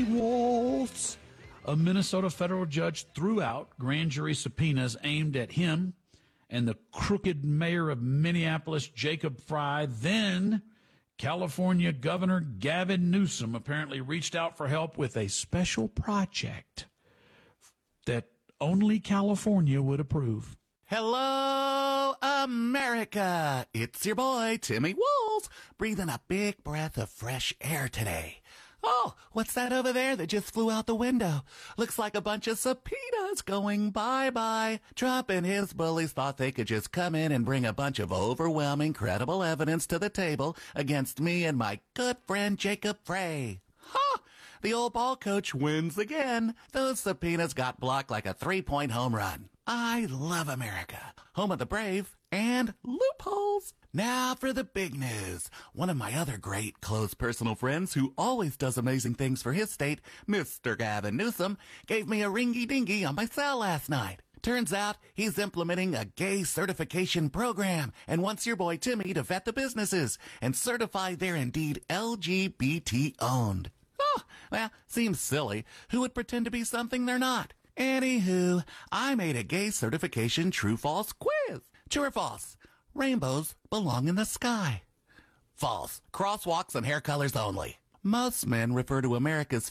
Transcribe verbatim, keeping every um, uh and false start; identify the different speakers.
Speaker 1: Waltz. A Minnesota federal judge threw out grand jury subpoenas aimed at him and the crooked mayor of Minneapolis, Jacob Frey. Then California Governor Gavin Newsom apparently reached out for help with a special project that only California would approve.
Speaker 2: Hello, America! It's your boy, Timmy Walls, breathing a big breath of fresh air today. Oh, what's that over there that just flew out the window? Looks like a bunch of subpoenas going bye-bye. Trump and his bullies thought they could just come in and bring a bunch of overwhelming, credible evidence to the table against me and my good friend Jacob Frey. Ha! The old ball coach wins again. Those subpoenas got blocked like a three-point home run. I love America, home of the brave and loopholes. Now for the big news. One of my other great close personal friends who always does amazing things for his state, Mister Gavin Newsom, gave me a ringy-dingy on my cell last night. Turns out he's implementing a gay certification program and wants your boy Timmy to vet the businesses and certify they're indeed L G B T owned. Oh, well, seems silly. Who would pretend to be something they're not? Anywho, I made a gay certification true-false quiz. True or false? Rainbows belong in the sky. False. Crosswalks and hair colors only. Most men refer to America's